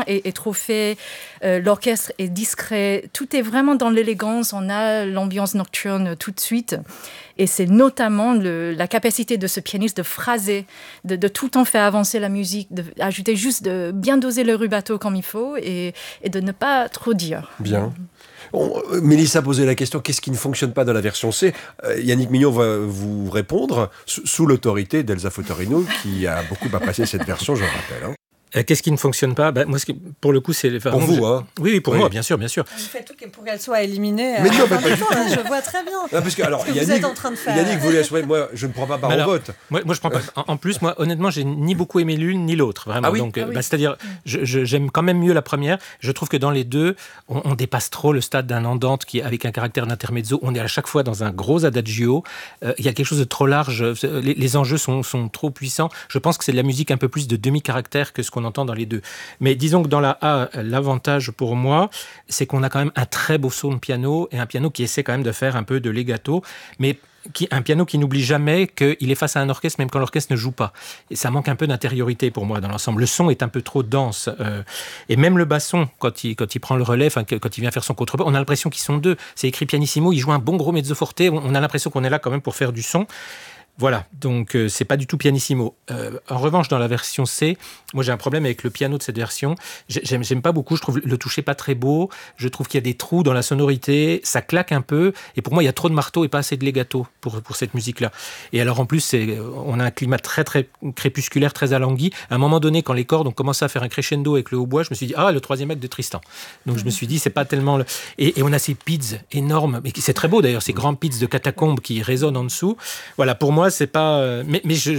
est trop fait, l'orchestre est discret, tout est vraiment dans l'élégance, on a l'ambiance nocturne tout de suite. Et c'est notamment la capacité de ce pianiste de phraser, de tout le temps faire avancer la musique, d'ajouter juste, de bien doser le rubato comme il faut et de ne pas trop dire. Bien. Mélissa posait la question, qu'est-ce qui ne fonctionne pas dans la version C? Yannick Mignon va vous répondre, sous l'autorité d'Elsa Fotorino, qui a beaucoup apprécié cette version, je le rappelle. Qu'est-ce qui ne fonctionne pas? Moi, pour le coup, c'est... Pour vous, hein? Oui, pour moi, bien sûr. Vous faites tout pour qu'elle soit éliminée. Mais non, pas du tout. Je vois très bien. Non, parce que, alors, ce que Yannick, vous êtes en train de faire. Yannick voulait assurer, moi, je ne prends pas part au vote. Moi, je prends pas. En plus, moi, honnêtement, j'ai ni beaucoup aimé l'une ni l'autre, vraiment. Ah oui? Donc, c'est-à-dire, j'aime quand même mieux la première. Je trouve que dans les deux, on dépasse trop le stade d'un andante qui, avec un caractère d'intermezzo, on est à chaque fois dans un gros adagio. Il y a quelque chose de trop large. Les enjeux sont trop puissants. Je pense que c'est de la musique un peu plus de demi-caractère que ce qu'on entend dans les deux. Mais disons que dans la A, l'avantage pour moi, c'est qu'on a quand même un très beau son de piano et un piano qui essaie quand même de faire un peu de legato, mais un piano qui n'oublie jamais qu'il est face à un orchestre, même quand l'orchestre ne joue pas. Et ça manque un peu d'intériorité pour moi dans l'ensemble. Le son est un peu trop dense. Et même le basson, quand il prend le relais, quand il vient faire son contrepoids, on a l'impression qu'ils sont deux. C'est écrit pianissimo, il joue un bon gros mezzo forte, on a l'impression qu'on est là quand même pour faire du son. Voilà, donc c'est pas du tout pianissimo. En revanche, dans la version C, moi j'ai un problème avec le piano de cette version. J'aime pas beaucoup, je trouve le toucher pas très beau. Je trouve qu'il y a des trous dans la sonorité, ça claque un peu. Et pour moi, il y a trop de marteau et pas assez de legato pour cette musique-là. Et alors en plus, on a un climat très très crépusculaire, très alangui. À un moment donné, quand les cordes ont commencé à faire un crescendo avec le hautbois, je me suis dit le troisième acte de Tristan. Donc je me suis dit c'est pas tellement et on a ces pids énormes, mais c'est très beau d'ailleurs, ces grands pids de catacombes qui résonnent en dessous. Voilà, pour moi c'est pas mais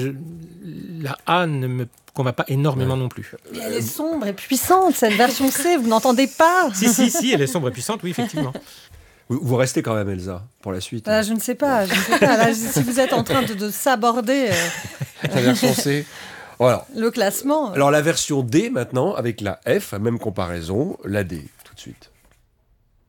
la A ne me convainc pas énormément non plus. Mais elle est sombre et puissante cette version C, vous n'entendez pas? Si, elle est sombre et puissante, oui, effectivement. Vous restez quand même, Elsa, pour la suite. Je ne sais pas. Là, si vous êtes en train de s'aborder la version C. Voilà. Le classement. Alors la version D maintenant avec la F, même comparaison, la D tout de suite.